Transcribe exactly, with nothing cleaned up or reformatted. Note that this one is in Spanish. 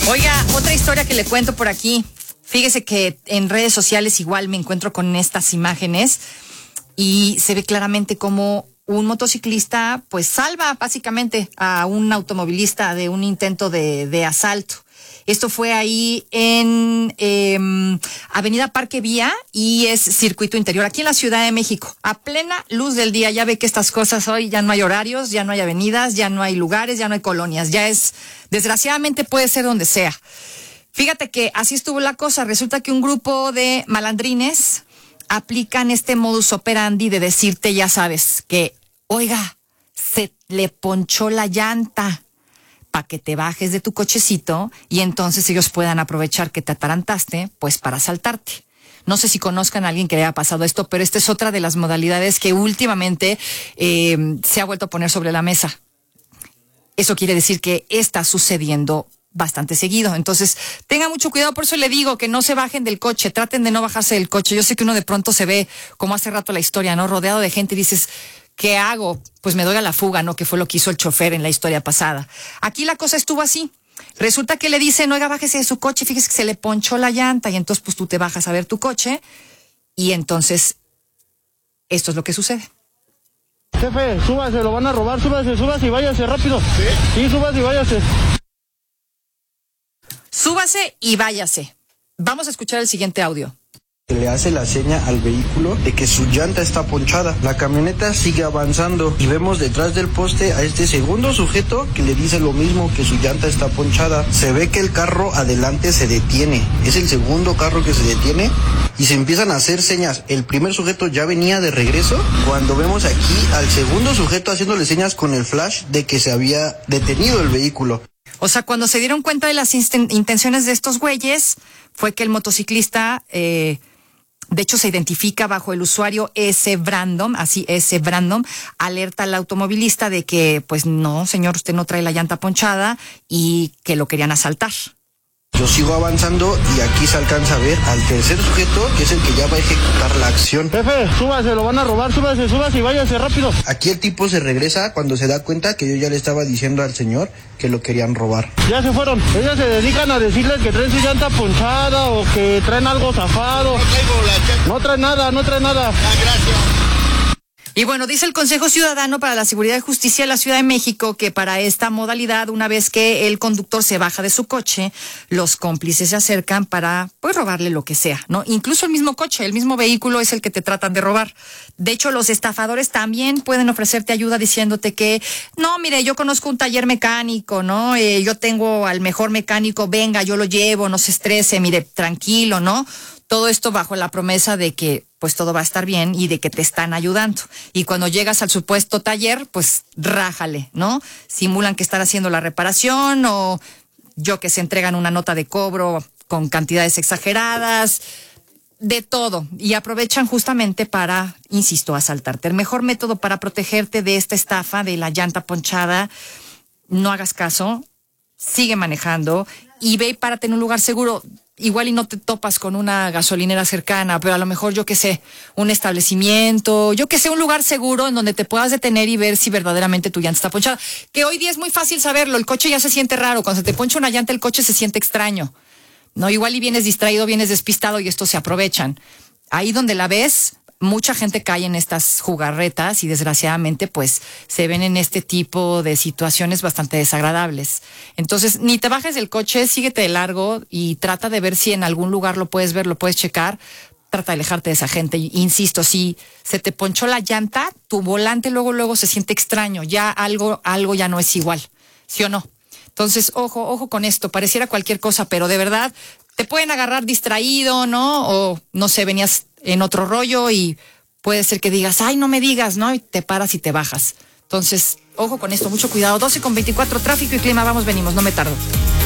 Oiga, otra historia que le cuento por aquí. Fíjese que en redes sociales igual me encuentro con estas imágenes y se ve claramente cómo un motociclista pues salva básicamente a un automovilista de un intento de, de asalto. Esto fue ahí en eh, Avenida Parque Vía y es circuito interior, aquí en la Ciudad de México, a plena luz del día. Ya ve que estas cosas hoy ya no hay horarios, ya no hay avenidas, ya no hay lugares, ya no hay colonias, ya es, desgraciadamente puede ser donde sea. Fíjate que así estuvo la cosa. Resulta que un grupo de malandrines aplican este modus operandi de decirte, ya sabes, que, oiga, se le ponchó la llanta, para que te bajes de tu cochecito y entonces ellos puedan aprovechar que te atarantaste, pues para asaltarte. No sé si conozcan a alguien que le haya pasado esto, pero esta es otra de las modalidades que últimamente eh, se ha vuelto a poner sobre la mesa. Eso quiere decir que está sucediendo bastante seguido. Entonces, tengan mucho cuidado, por eso le digo que no se bajen del coche, traten de no bajarse del coche. Yo sé que uno de pronto se ve, como hace rato la historia, ¿no? Rodeado de gente y dices, ¿qué hago? Pues me doy a la fuga, ¿no? Que fue lo que hizo el chofer en la historia pasada. Aquí la cosa estuvo así. Resulta que le dicen, oiga, bájese de su coche, fíjese que se le ponchó la llanta, y entonces pues tú te bajas a ver tu coche, y entonces esto es lo que sucede. Jefe, súbase, lo van a robar, súbase, súbase y váyase rápido. ¿Sí? Sí, súbase y váyase. Súbase y váyase. Vamos a escuchar el siguiente audio. Le hace la seña al vehículo de que su llanta está ponchada. La camioneta sigue avanzando y vemos detrás del poste a este segundo sujeto que le dice lo mismo, que su llanta está ponchada. Se ve que el carro adelante se detiene. Es el segundo carro que se detiene y se empiezan a hacer señas. El primer sujeto ya venía de regreso cuando vemos aquí al segundo sujeto haciéndole señas con el flash de que se había detenido el vehículo. O sea, cuando se dieron cuenta de las intenciones de estos güeyes, fue que el motociclista... Eh, De hecho, se identifica bajo el usuario S. Brandom, así S. Brandom, alerta al automovilista de que, pues no, señor, usted no trae la llanta ponchada y que lo querían asaltar. Yo sigo avanzando y aquí se alcanza a ver al tercer sujeto, que es el que ya va a ejecutar la acción. Jefe, súbase, lo van a robar, súbase, súbase y váyase rápido. Aquí el tipo se regresa cuando se da cuenta que yo ya le estaba diciendo al señor que lo querían robar. Ya se fueron. Ellos se dedican a decirles que traen su llanta ponchada o que traen algo zafado. No traigo la llanta. No trae nada, no trae nada. Ah, gracias. Y bueno, dice el Consejo Ciudadano para la Seguridad y Justicia de la Ciudad de México que para esta modalidad, una vez que el conductor se baja de su coche, los cómplices se acercan para, pues, robarle lo que sea, ¿no? Incluso el mismo coche, el mismo vehículo es el que te tratan de robar. De hecho, los estafadores también pueden ofrecerte ayuda diciéndote que, no, mire, yo conozco un taller mecánico, ¿no? Eh, yo tengo al mejor mecánico, venga, yo lo llevo, no se estrese, mire, tranquilo, ¿no? Todo esto bajo la promesa de que pues todo va a estar bien y de que te están ayudando. Y cuando llegas al supuesto taller, pues rájale, ¿no? Simulan que están haciendo la reparación o yo que se entregan una nota de cobro con cantidades exageradas, de todo. Y aprovechan justamente para, insisto, asaltarte. El mejor método para protegerte de esta estafa, de la llanta ponchada, no hagas caso, sigue manejando y ve y párate en un lugar seguro. Igual y no te topas con una gasolinera cercana, pero a lo mejor, yo qué sé, un establecimiento, yo qué sé, un lugar seguro en donde te puedas detener y ver si verdaderamente tu llanta está ponchada. Que hoy día es muy fácil saberlo, el coche ya se siente raro, cuando se te poncha una llanta el coche se siente extraño. No, igual y vienes distraído, vienes despistado y estos se aprovechan. Ahí donde la ves, mucha gente cae en estas jugarretas y desgraciadamente pues se ven en este tipo de situaciones bastante desagradables. Entonces, ni te bajes del coche, síguete de largo y trata de ver si en algún lugar lo puedes ver, lo puedes checar. Trata de alejarte de esa gente. Insisto, si se te ponchó la llanta, tu volante luego luego se siente extraño, ya algo algo ya no es igual, ¿sí o no? Entonces, ojo, ojo con esto, pareciera cualquier cosa, pero de verdad te pueden agarrar distraído, ¿no? O no sé, venías en otro rollo y puede ser que digas, ay, no me digas, ¿no? Y te paras y te bajas. Entonces, ojo con esto, mucho cuidado. doce con veinticuatro, tráfico y clima, vamos, venimos, no me tardo.